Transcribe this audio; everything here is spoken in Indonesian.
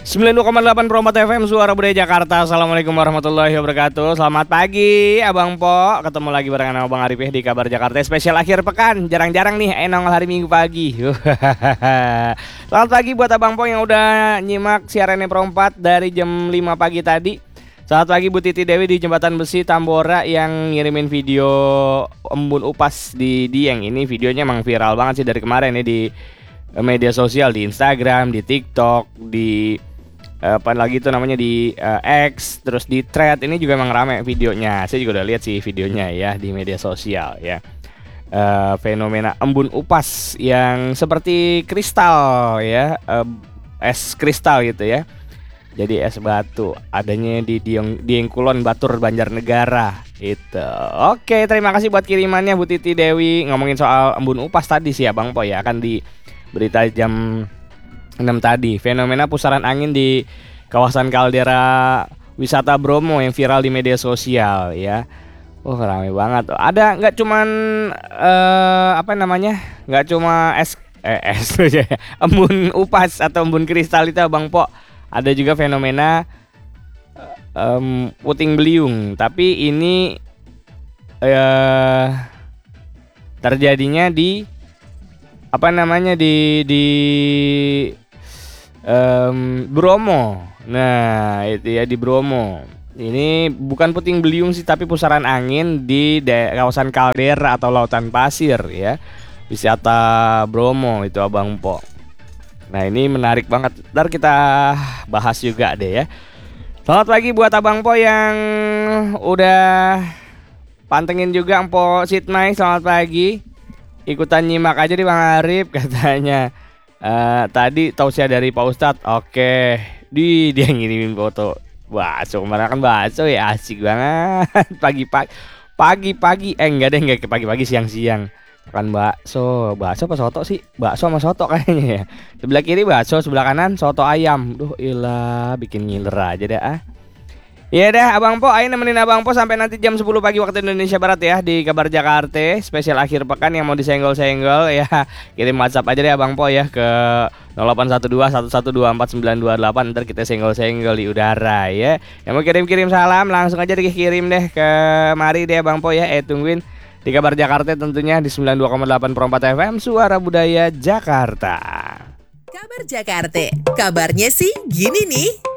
92,8 Pro 4 FM Suara Budaya Jakarta. Assalamualaikum warahmatullahi wabarakatuh. Selamat pagi Abang Po. Ketemu lagi barengan Abang Arif di Kabar Jakarta spesial akhir pekan. Jarang-jarang nih nongol hari Minggu pagi. Selamat pagi buat Abang Po yang udah nyimak siarannya Pro 4 dari jam 5 pagi tadi. Selamat pagi Bu Titi Dewi di Jembatan Besi Tambora yang ngirimin video embun upas di Dieng. Ini videonya emang viral banget sih dari kemarin nih di media sosial, di Instagram, di TikTok, di apa lagi tuh namanya, di X, terus di Thread. Ini juga emang rame videonya. Saya juga udah lihat sih videonya ya di media sosial ya. Fenomena embun upas yang seperti kristal ya, es kristal gitu ya. Jadi es batu, adanya di Dieng Kulon, Batur, Banjarnegara itu. Oke, terima kasih buat kirimannya Bu Titi Dewi. Ngomongin soal embun upas tadi sih Abang Po ya, akan di berita jam 6 tadi. Fenomena pusaran angin di kawasan kaldera wisata Bromo yang viral di media sosial ya. Oh, ramai banget. Ada nggak cuman apa namanya? Nggak cuma es embun upas atau embun kristal itu Abang Po. Ada juga fenomena puting beliung, tapi ini terjadinya di apa namanya, di Bromo. Nah itu ya, di Bromo. Ini bukan puting beliung sih, tapi pusaran angin di kawasan kaldera atau lautan pasir ya, wisata Bromo itu Abang Po. Nah ini menarik banget, ntar kita bahas juga deh ya. Selamat pagi buat Abang Po yang udah pantengin juga Empo Sidmai. Selamat pagi, ikutan nyimak aja di Bang Arif katanya. Tadi tausiah dari Pak Ustadz. Oke, dia ngirimin foto bakso. Kemarin kan bakso ya, asik banget. Pagi-pagi enggak ke pagi-pagi, siang-siang kan bakso apa soto sih? Bakso sama soto kayaknya ya. Sebelah kiri bakso, sebelah kanan soto ayam. Duh ilah, bikin ngiler aja deh ah. Iya dah Abang Po, ayo nemenin Abang Po sampai nanti jam 10 pagi waktu Indonesia Barat ya di Kabar Jakarta spesial akhir pekan. Yang mau disenggol-senggol ya, kirim WhatsApp aja deh Abang Po ya ke 081211249228. Ntar kita senggol-senggol di udara ya. Yang mau kirim-kirim salam langsung aja dikirim deh ke mari deh Abang Po ya. Tungguin di Kabar Jakarta tentunya di 92,8 Pro 4 FM Suara Budaya Jakarta. Kabar Jakarta, kabarnya sih gini nih.